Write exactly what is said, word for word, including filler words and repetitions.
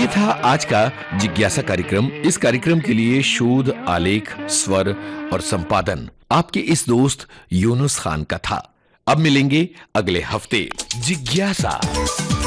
था आज का जिज्ञासा कार्यक्रम। इस कार्यक्रम के लिए शोध, आलेख, स्वर और संपादन आपके इस दोस्त यूनुस खान का था। अब मिलेंगे अगले हफ्ते। जिज्ञासा।